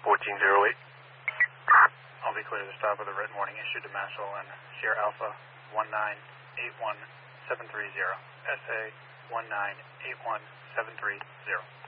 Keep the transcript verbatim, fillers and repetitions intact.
fourteen oh eight. I'll be clear to stop with a red warning issued to Maxwell and Sierra Alpha one nine eight one seven three zero. S A one nine eight one seven three zero.